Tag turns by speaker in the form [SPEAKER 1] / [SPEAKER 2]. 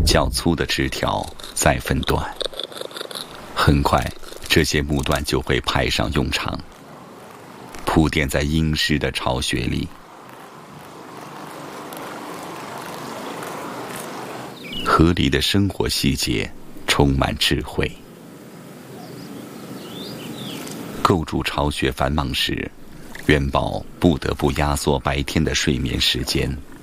[SPEAKER 1] 较粗的枝条再分段，很快这些木段就会派上用场，铺垫在阴湿的巢穴里。河狸的生活细节充满智慧。构筑巢穴繁忙时，元宝不得不压缩白天的睡眠时间，